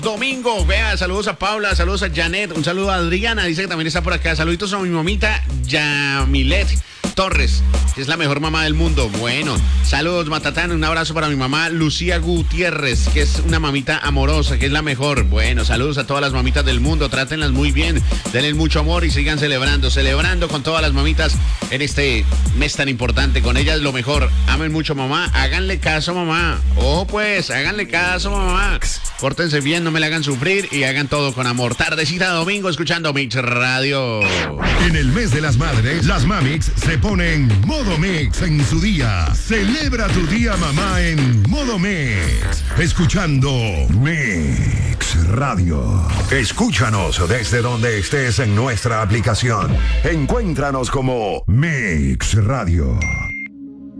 Domingo, vea, saludos a Paula, saludos a Janet, un saludo a Adriana, dice que también está por acá. Saluditos a mi mamita Yamilet Torres, que es la mejor mamá del mundo. Bueno, saludos Matatán, un abrazo para mi mamá Lucía Gutiérrez, que es una mamita amorosa, que es la mejor. Bueno, saludos a todas las mamitas del mundo, trátenlas muy bien, denles mucho amor y sigan celebrando con todas las mamitas en este mes tan importante. Con ellas lo mejor, amen mucho mamá, háganle caso mamá. Oh pues, háganle caso mamá. Pórtense bien, no me la hagan sufrir y hagan todo con amor. Tardecita de domingo escuchando Mix Radio. En el mes de las madres, las Mamix se ponen modo Mix en su día. Celebra tu día mamá en modo Mix. Escuchando Mix Radio. Escúchanos desde donde estés en nuestra aplicación. Encuéntranos como Mix Radio.